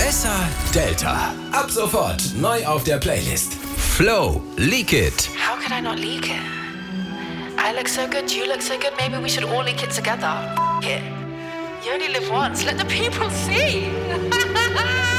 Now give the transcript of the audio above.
Besser Delta. Ab sofort neu auf der Playlist. Flow, Leak It. How could I not leak it? I look so good, you look so good, maybe we should all leak it together. It. You only live once, let the people see.